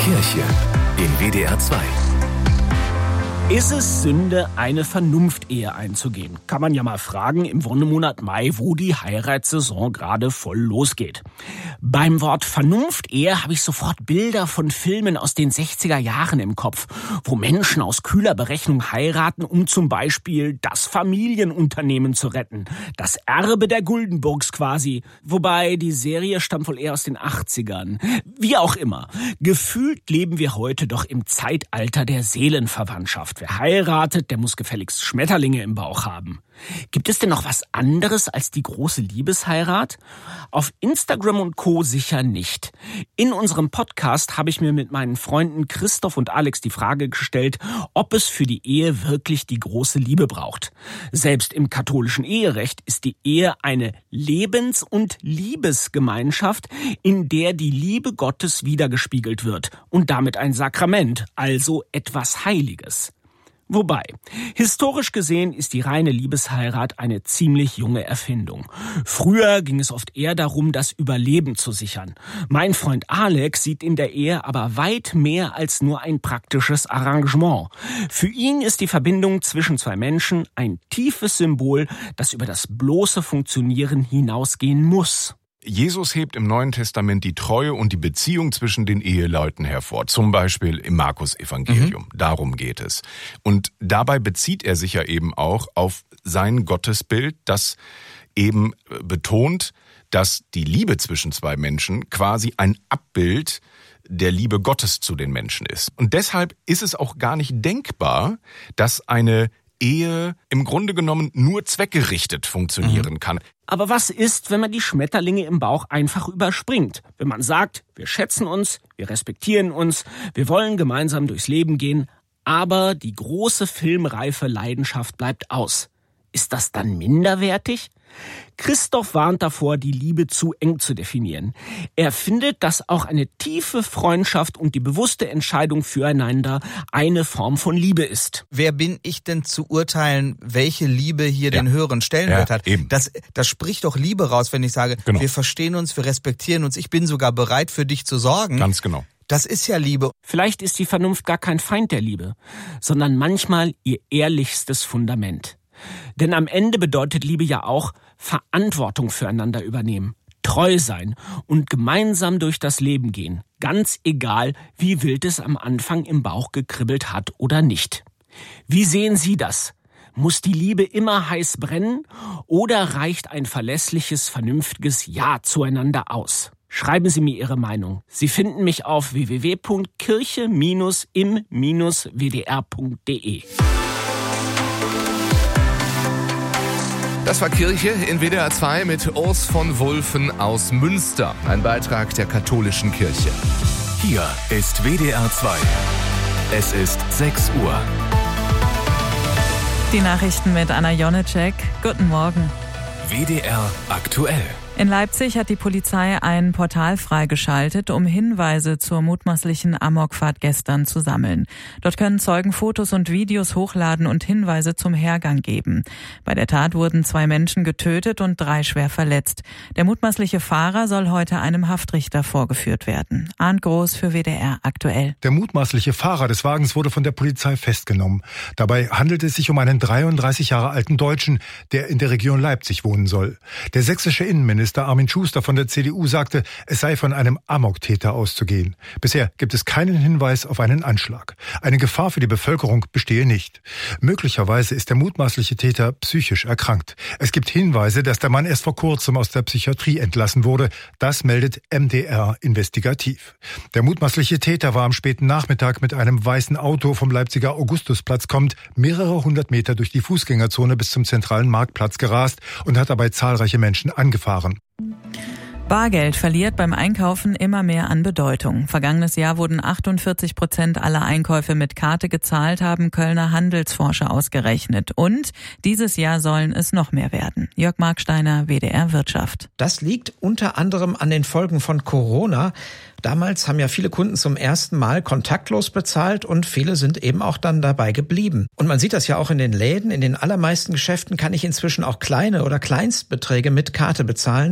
Kirche in WDR 2. Ist es Sünde, eine Vernunftehe einzugehen? Kann man ja mal fragen im Wonnemonat Mai, wo die Heiratssaison gerade voll losgeht. Beim Wort Vernunftehe habe ich sofort Bilder von Filmen aus den 60er Jahren im Kopf, wo Menschen aus kühler Berechnung heiraten, um zum Beispiel das Familienunternehmen zu retten. Das Erbe der Guldenburgs quasi. Wobei die Serie stammt wohl eher aus den 80ern. Wie auch immer. Gefühlt leben wir heute doch im Zeitalter der Seelenverwandtschaft. Wer heiratet, der muss gefälligst Schmetterlinge im Bauch haben. Gibt es denn noch was anderes als die große Liebesheirat? Auf Instagram und Co. sicher nicht. In unserem Podcast habe ich mir mit meinen Freunden Christoph und Alex die Frage gestellt, ob es für die Ehe wirklich die große Liebe braucht. Selbst im katholischen Eherecht ist die Ehe eine Lebens- und Liebesgemeinschaft, in der die Liebe Gottes widergespiegelt wird und damit ein Sakrament, also etwas Heiliges. Wobei, historisch gesehen ist die reine Liebesheirat eine ziemlich junge Erfindung. Früher ging es oft eher darum, das Überleben zu sichern. Mein Freund Alex sieht in der Ehe aber weit mehr als nur ein praktisches Arrangement. Für ihn ist die Verbindung zwischen zwei Menschen ein tiefes Symbol, das über das bloße Funktionieren hinausgehen muss. Jesus hebt im Neuen Testament die Treue und die Beziehung zwischen den Eheleuten hervor. Zum Beispiel im Markus-Evangelium. Darum geht es. Und dabei bezieht er sich ja eben auch auf sein Gottesbild, das eben betont, dass die Liebe zwischen zwei Menschen quasi ein Abbild der Liebe Gottes zu den Menschen ist. Und deshalb ist es auch gar nicht denkbar, dass eine Ehe im Grunde genommen nur zweckgerichtet funktionieren kann. Aber was ist, wenn man die Schmetterlinge im Bauch einfach überspringt? Wenn man sagt, wir schätzen uns, wir respektieren uns, wir wollen gemeinsam durchs Leben gehen, aber die große filmreife Leidenschaft bleibt aus. Ist das dann minderwertig? Christoph warnt davor, die Liebe zu eng zu definieren. Er findet, dass auch eine tiefe Freundschaft und die bewusste Entscheidung füreinander eine Form von Liebe ist. Wer bin ich denn zu urteilen, welche Liebe hier den höheren Stellenwert hat? Eben. Das spricht doch Liebe raus, wenn ich sage, wir verstehen uns, wir respektieren uns, ich bin sogar bereit für dich zu sorgen. Ganz genau. Das ist ja Liebe. Vielleicht ist die Vernunft gar kein Feind der Liebe, sondern manchmal ihr ehrlichstes Fundament. Denn am Ende bedeutet Liebe ja auch Verantwortung füreinander übernehmen, treu sein und gemeinsam durch das Leben gehen. Ganz egal, wie wild es am Anfang im Bauch gekribbelt hat oder nicht. Wie sehen Sie das? Muss die Liebe immer heiß brennen oder reicht ein verlässliches, vernünftiges Ja zueinander aus? Schreiben Sie mir Ihre Meinung. Sie finden mich auf www.kirche-im-wdr.de. Das war Kirche in WDR 2 mit Urs von Wulffen aus Münster. Ein Beitrag der katholischen Kirche. Hier ist WDR 2. Es ist 6 Uhr. Die Nachrichten mit Anna Jonecek. Guten Morgen. WDR aktuell. In Leipzig hat die Polizei ein Portal freigeschaltet, um Hinweise zur mutmaßlichen Amokfahrt gestern zu sammeln. Dort können Zeugen Fotos und Videos hochladen und Hinweise zum Hergang geben. Bei der Tat wurden 2 Menschen getötet und 3 schwer verletzt. Der mutmaßliche Fahrer soll heute einem Haftrichter vorgeführt werden. Arndt Groß für WDR aktuell. Der mutmaßliche Fahrer des Wagens wurde von der Polizei festgenommen. Dabei handelt es sich um einen 33 Jahre alten Deutschen, der in der Region Leipzig wohnen soll. Der sächsische Innenminister Armin Schuster von der CDU sagte, es sei von einem Amoktäter auszugehen. Bisher gibt es keinen Hinweis auf einen Anschlag. Eine Gefahr für die Bevölkerung bestehe nicht. Möglicherweise ist der mutmaßliche Täter psychisch erkrankt. Es gibt Hinweise, dass der Mann erst vor kurzem aus der Psychiatrie entlassen wurde. Das meldet MDR investigativ. Der mutmaßliche Täter war am späten Nachmittag mit einem weißen Auto vom Leipziger Augustusplatz kommend mehrere 100 Meter durch die Fußgängerzone bis zum zentralen Marktplatz gerast und hat dabei zahlreiche Menschen angefahren. Bargeld verliert beim Einkaufen immer mehr an Bedeutung. Vergangenes Jahr wurden 48% aller Einkäufe mit Karte gezahlt, haben Kölner Handelsforscher ausgerechnet. Und dieses Jahr sollen es noch mehr werden. Jörg Marksteiner, WDR Wirtschaft. Das liegt unter anderem an den Folgen von Corona. Damals haben ja viele Kunden zum ersten Mal kontaktlos bezahlt und viele sind eben auch dann dabei geblieben. Und man sieht das ja auch in den Läden. In den allermeisten Geschäften kann ich inzwischen auch kleine oder Kleinstbeträge mit Karte bezahlen.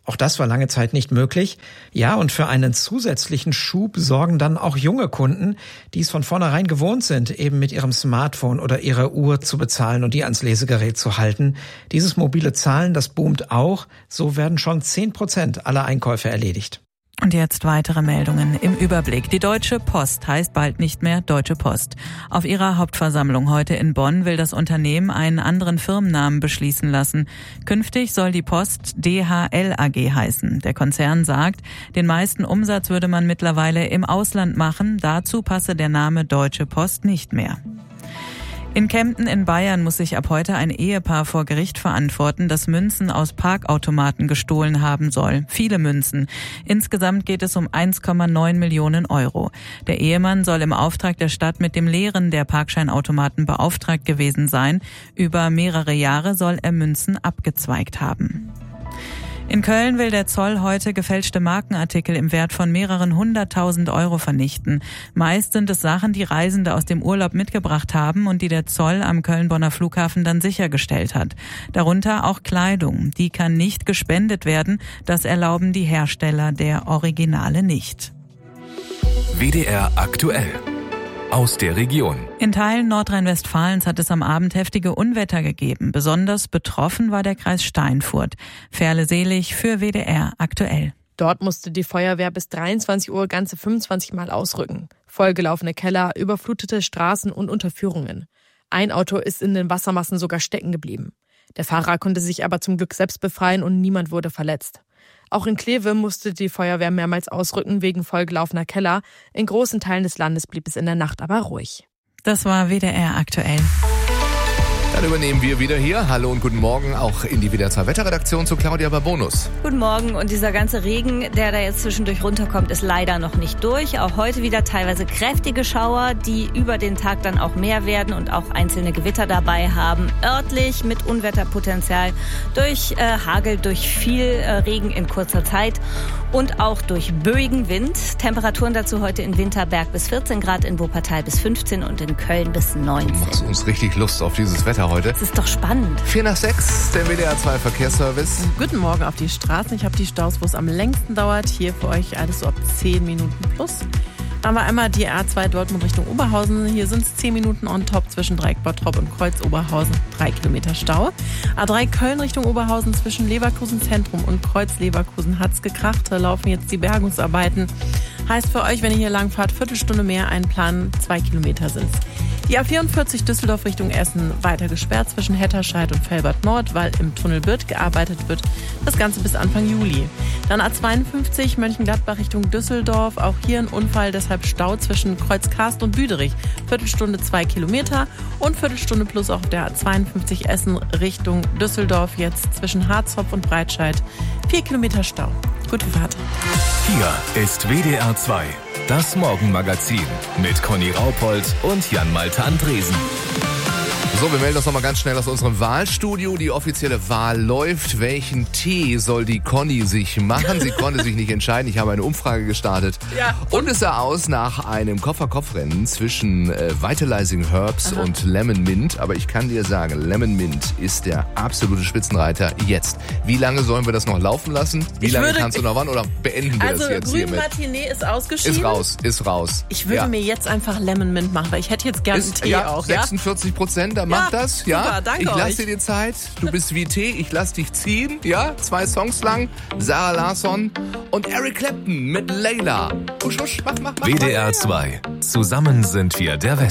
Auch das war lange Zeit nicht möglich. Ja, und für einen zusätzlichen Schub sorgen dann auch junge Kunden, die es von vornherein gewohnt sind, eben mit ihrem Smartphone oder ihrer Uhr zu bezahlen und die ans Lesegerät zu halten. Dieses mobile Zahlen, das boomt auch. So werden schon 10% aller Einkäufe erledigt. Und jetzt weitere Meldungen im Überblick. Die Deutsche Post heißt bald nicht mehr Deutsche Post. Auf ihrer Hauptversammlung heute in Bonn will das Unternehmen einen anderen Firmennamen beschließen lassen. Künftig soll die Post DHL AG heißen. Der Konzern sagt, den meisten Umsatz würde man mittlerweile im Ausland machen. Dazu passe der Name Deutsche Post nicht mehr. In Kempten in Bayern muss sich ab heute ein Ehepaar vor Gericht verantworten, das Münzen aus Parkautomaten gestohlen haben soll. Viele Münzen. Insgesamt geht es um 1,9 Millionen Euro. Der Ehemann soll im Auftrag der Stadt mit dem Leeren der Parkscheinautomaten beauftragt gewesen sein. Über mehrere Jahre soll er Münzen abgezweigt haben. In Köln will der Zoll heute gefälschte Markenartikel im Wert von mehreren 100.000 Euro vernichten. Meist sind es Sachen, die Reisende aus dem Urlaub mitgebracht haben und die der Zoll am Köln-Bonner Flughafen dann sichergestellt hat. Darunter auch Kleidung. Die kann nicht gespendet werden. Das erlauben die Hersteller der Originale nicht. WDR aktuell. Aus der Region. In Teilen Nordrhein-Westfalens hat es am Abend heftige Unwetter gegeben. Besonders betroffen war der Kreis Steinfurt. Ferle Selig für WDR aktuell. Dort musste die Feuerwehr bis 23 Uhr ganze 25 Mal ausrücken. Vollgelaufene Keller, überflutete Straßen und Unterführungen. Ein Auto ist in den Wassermassen sogar stecken geblieben. Der Fahrer konnte sich aber zum Glück selbst befreien und niemand wurde verletzt. Auch in Kleve musste die Feuerwehr mehrmals ausrücken wegen vollgelaufener Keller. In großen Teilen des Landes blieb es in der Nacht aber ruhig. Das war WDR aktuell. Dann übernehmen wir wieder hier. Hallo und guten Morgen auch in die WDR 2 Wetterredaktion zu Claudia Babonus. Guten Morgen, und dieser ganze Regen, der da jetzt zwischendurch runterkommt, ist leider noch nicht durch. Auch heute wieder teilweise kräftige Schauer, die über den Tag dann auch mehr werden und auch einzelne Gewitter dabei haben. Örtlich mit Unwetterpotenzial durch Hagel, durch viel Regen in kurzer Zeit und auch durch böigen Wind. Temperaturen dazu heute in Winterberg bis 14 Grad, in Wuppertal bis 15 und in Köln bis 19. Du machst uns richtig Lust auf dieses Wetter heute. Das ist doch spannend. 4 nach 6, der WDR 2 Verkehrsservice. Guten Morgen auf die Straßen. Ich habe die Staus, wo es am längsten dauert. Hier für euch alles so ab 10 Minuten plus. Da haben wir einmal die A2 Dortmund Richtung Oberhausen. Hier sind es 10 Minuten on top zwischen Dreieck-Bottrop und Kreuz-Oberhausen. 3 Kilometer Stau. A3 Köln Richtung Oberhausen zwischen Leverkusen Zentrum und Kreuz-Leverkusen hat's gekracht. Da laufen jetzt die Bergungsarbeiten. Heißt für euch, wenn ihr hier lang fahrt, Viertelstunde mehr einplanen. 2 Kilometer sind's. Die A44 Düsseldorf Richtung Essen weiter gesperrt zwischen Hetterscheid und Velbert Nord, weil im Tunnel Birth gearbeitet wird. Das Ganze bis Anfang Juli. Dann A52 Mönchengladbach Richtung Düsseldorf. Auch hier ein Unfall, deshalb Stau zwischen Kreuzkarst und Büderich. Viertelstunde 2 Kilometer und Viertelstunde plus auch auf der A52 Essen Richtung Düsseldorf. Jetzt zwischen Harzopf und Breitscheid 4 Kilometer Stau. Gute Fahrt. Hier ist WDR 2. Das Morgenmagazin mit Conny Raupold und Jan-Malte Andresen. So, wir melden uns nochmal ganz schnell aus unserem Wahlstudio. Die offizielle Wahl läuft. Welchen Tee soll die Conny sich machen? Sie konnte sich nicht entscheiden. Ich habe eine Umfrage gestartet. Ja. Und es sah aus nach einem Kopf-an-Kopf-Rennen zwischen Vitalizing Herbs und Lemon Mint. Aber ich kann dir sagen, Lemon Mint ist der absolute Spitzenreiter jetzt. Wie lange sollen wir das noch laufen lassen? Wie lange kannst du noch wann? Oder beenden wir das jetzt hiermit? Also Grün Martinet ist ausgeschieden. Ist raus. Ich würde mir jetzt einfach Lemon Mint machen, weil ich hätte jetzt gerne einen Tee auch. 46%, mach das, ja. Super, danke ich lasse euch. dir die Zeit. Du bist wie Tee, ich lass dich ziehen, ja. 2 Songs lang. Sarah Larsson und Eric Clapton mit Layla. Husch, husch, mach. WDR 2. Zusammen sind wir der Westen.